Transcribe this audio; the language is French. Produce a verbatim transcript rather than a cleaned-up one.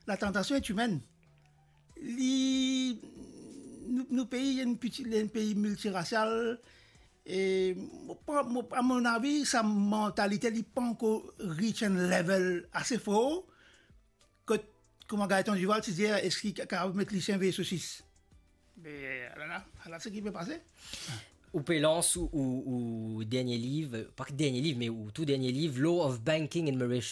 la tentation est humaine. Li, nous, nous pays, un petit, un pays multiracial, et à mon avis, sa mentalité n'est pas encore reach un level assez fort que, comme Gaëtan Duval, tu dis, est-ce qu'il peut mettre les chiens vers saucisses? Mais là, là, c'est ce qui peut passer. Ou Pélance ou, ou, ou dernier livre, pas que dernier livre, mais ou tout dernier livre, Law of Banking in Mauritius.